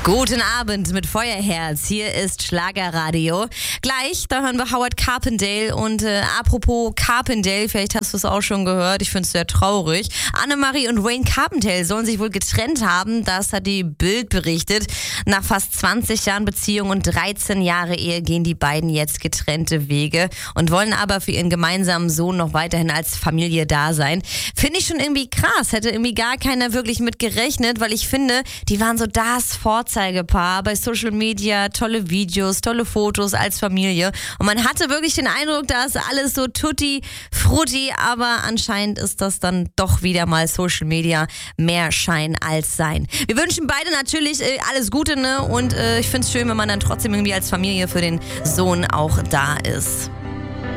Guten Abend mit Feuerherz. Hier ist Schlagerradio. Gleich, da hören wir Howard Carpendale. Und apropos Carpendale, vielleicht hast du es auch schon gehört, ich finde es sehr traurig. Annemarie und Wayne Carpendale sollen sich wohl getrennt haben. Das hat die Bild berichtet. Nach fast 20 Jahren Beziehung und 13 Jahre Ehe gehen die beiden jetzt getrennte Wege und wollen aber für ihren gemeinsamen Sohn noch weiterhin als Familie da sein. Finde ich schon irgendwie krass. Hätte irgendwie gar keiner wirklich mit gerechnet, weil ich finde, die waren so das Vorzeigepaar bei Social Media, tolle Videos, tolle Fotos als Familie. Und man hatte wirklich den Eindruck, da ist alles so tutti frutti, aber anscheinend ist das dann doch wieder mal Social Media mehr Schein als Sein. Wir wünschen beide natürlich alles Gute, ne? Und ich finde es schön, wenn man dann trotzdem irgendwie als Familie für den Sohn auch da ist.